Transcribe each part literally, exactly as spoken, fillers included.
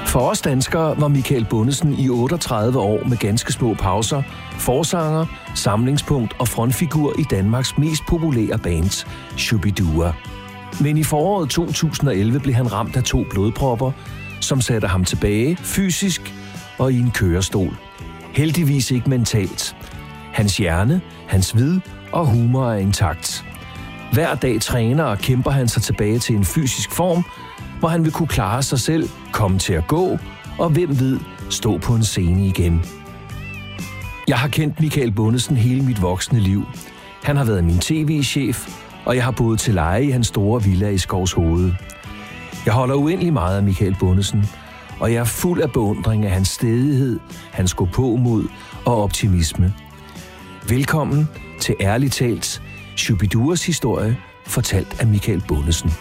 For os danskere var Michael Bundesen i otteogtredive år med ganske små pauser forsanger, samlingspunkt og frontfigur i Danmarks mest populære bands, Shu-bi-dua. Men i foråret to tusind og elleve blev han ramt af to blodpropper, som satte ham tilbage fysisk og i en kørestol. Heldigvis ikke mentalt. Hans hjerne, hans vid og humor er intakt. Hver dag træner og kæmper han sig tilbage til en fysisk form, hvor han vil kunne klare sig selv, komme til at gå, og hvem ved, stå på en scene igen. Jeg har kendt Michael Bundesen hele mit voksne liv. Han har været min tv-chef, og jeg har boet til leje i hans store villa i Skovshoved. Jeg holder uendelig meget af Michael Bundesen, og jeg er fuld af beundring af hans stædighed, hans gåpåmod og optimisme. Velkommen til Ærligt Talt, Shu-bi-duas historie, fortalt af Michael Bundesen.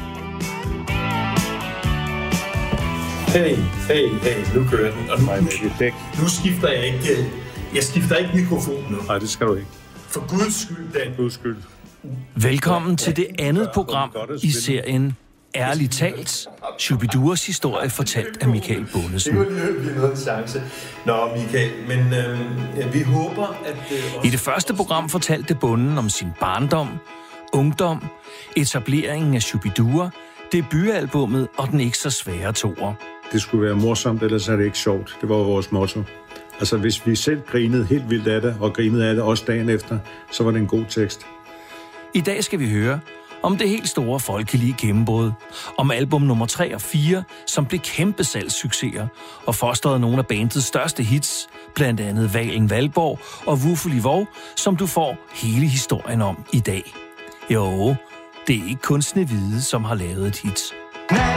Hey, hey, hey, nu kører den. Og nu, nu skifter jeg ikke, jeg skifter ikke mikrofon nu. Nej, det skal du ikke. For Guds skyld, Dan. Guds skyld. Velkommen til det andet program i serien Ærligt Talt, Shu-bi-duas historie fortalt af Michael Bundesen. Det var lige noget en chance. Nå, Michael, men øh, vi håber, at... Øh, I det første program fortalte bonden om sin barndom, ungdom, etableringen af Shu-bi-dua, debutalbummet og den ikke så svære toer. Det skulle være morsomt, ellers er det ikke sjovt. Det var vores motto. Altså, hvis vi selv grinede helt vildt af det, og grinede af det også dagen efter, så var det en god tekst. I dag skal vi høre om det helt store folkelige gennembrud, om album nummer tre og fire, som blev kæmpe salgssucceser og fostrede nogle af bandets største hits, blandt andet Valen Valborg og Wuffeli Vov, som du får hele historien om i dag. Jo, det er ikke kun Snehvide, som har lavet et hit.